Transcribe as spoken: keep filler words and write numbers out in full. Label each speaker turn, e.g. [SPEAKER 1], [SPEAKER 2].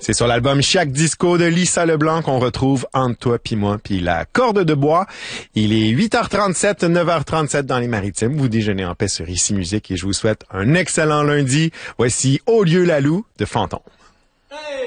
[SPEAKER 1] C'est sur l'album Chiac Disco de Lisa Leblanc qu'on retrouve Entre toi pis moi pis la corde de bois. Il est huit heures trente-sept, neuf heures trente-sept dans les Maritimes. Vous déjeunez en paix sur Ici Musique et je vous souhaite un excellent lundi. Voici Au lieu la Loue de Fantôme. Hey!